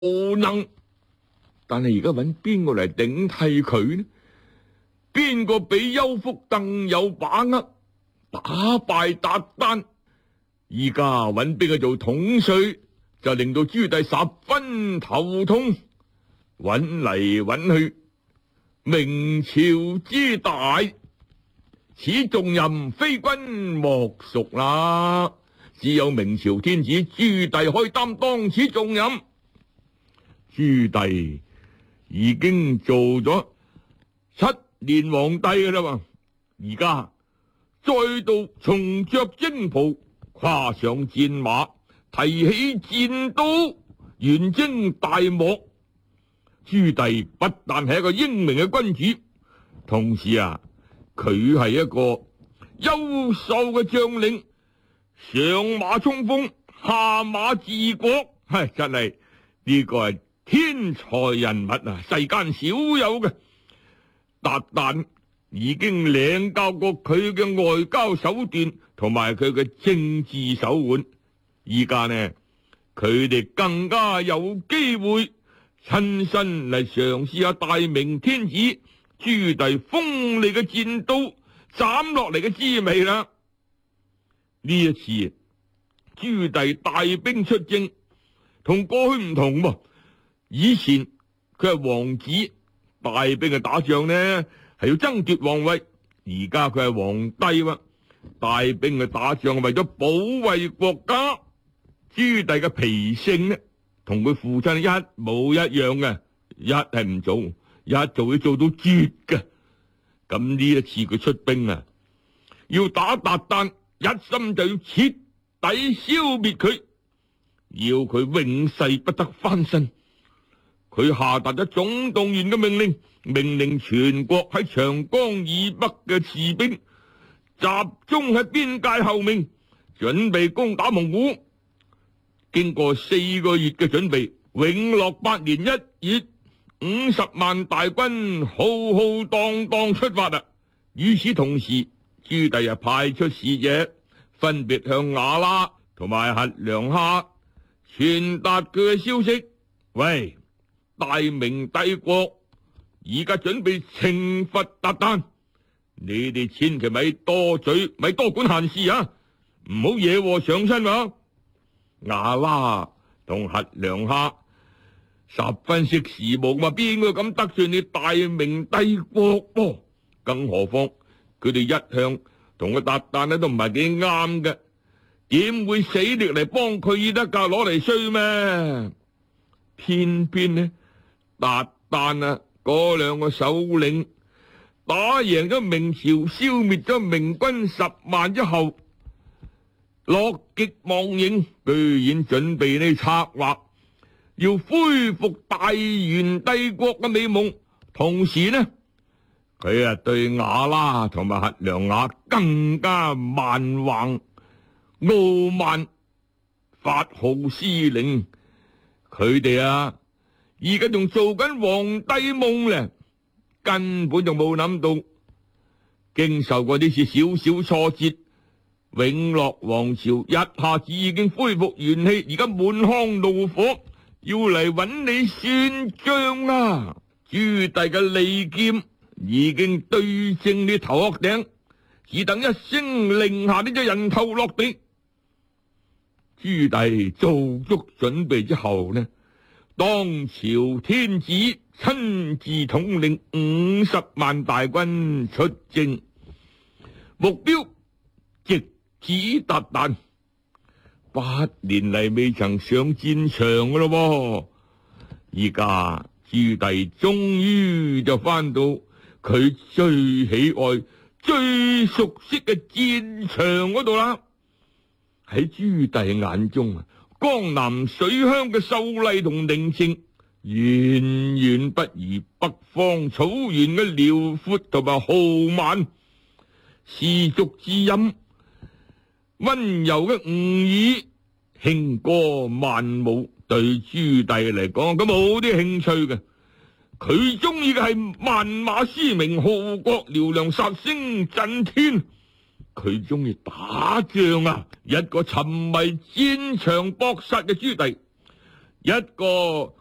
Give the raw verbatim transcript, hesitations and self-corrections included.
無能。但係而家揾邊個嚟頂替佢呢？邊個比丘福更有把握打敗韃丹？而家揾邊個做統帥，就令到朱棣十分頭痛。揾嚟揾去，明朝之大，此重任非君莫屬啦。只有明朝天子朱棣可以擔當此重任。朱棣已經做咗七年皇帝㗎啦嘛，而家再度重着征袍，跨上戰馬，提起戰刀，遠征大漠。朱棣不但係一個英明嘅君主，同時啊，佢係一個優秀嘅將領，上馬衝鋒，下馬治國，係真係呢個係天才人物啊，世間少有嘅。韃丹已經領教過佢嘅外交手段同埋佢嘅政治手腕，而家呢，佢哋更加有機會親身嚟嘗試下大明天子朱棣鋒利嘅戰刀斬落嚟嘅滋味啦。呢一次朱棣大兵出征，同過去唔同喎。以前佢係王子，大兵嘅打仗呢係要爭奪皇位，而家佢係皇帝喎，大兵嘅打仗係為咗保衛國家。朱棣嘅脾性呢，同佢父親一模一樣嘅，一係唔做，一做要做到絕嘅。咁呢一次佢出兵啊，要打韃丹，一心就要徹底消滅佢，要佢永世不得翻身。佢下達咗總動員嘅命令，命令全國喺長江以北嘅士兵集中喺邊界後面，準備攻打蒙古。經過四個月嘅準備，永樂八年一月，五十萬大軍浩浩蕩蕩出發啦。與此同時，朱棣又派出使者，分別向瓦剌同埋轄良哈傳達佢嘅消息。喂，大明帝國而家準備懲罰韃丹，你哋千祈咪多嘴，咪多管閒事啊，唔好惹禍上身啊！瓦剌同轄良哈十分識時務嘛，邊個敢得罪你大明帝國噃？更何況佢哋一向同個韃丹咧都唔係幾啱嘅，點會死力嚟幫佢爾德格攞嚟衰咩？偏偏呢韃丹啊嗰兩個首領打贏咗明朝，消滅咗明軍十萬之後，樂極忘形，居然準備呢策劃，要恢復大元帝國嘅美夢。同時呢，佢啊對瓦剌同埋轄良哈更加蠻橫傲慢，發號施令。佢哋啊而家仲做緊皇帝夢咧，根本就冇諗到經受過呢次少少挫折，永樂王朝一下子已經恢復元氣，而家滿腔怒火，要嚟揾你算賬啦！朱棣嘅利劍已經對正你頭殼頂，只等一聲令下，呢隻人頭落地。朱棣做足準備之後呢，當朝天子親自統領五十萬大軍出征，目標直指韃丹。八年嚟未曾上戰場㗎咯，而家朱棣終於就翻到佢最喜愛、最熟悉嘅戰場嗰度啦。喺朱棣眼中啊，江南水鄉嘅秀麗同寧靜，遠遠不如北方草原嘅遼闊同埋豪邁。絲竹之音，溫柔嘅吳語，輕歌曼舞，對朱棣嚟講咁冇啲興趣嘅。佢中意嘅係萬馬嘶鳴，號角嘹亮，殺聲震天。佢中意打仗啊！一個沉迷戰場搏殺嘅朱棣，一個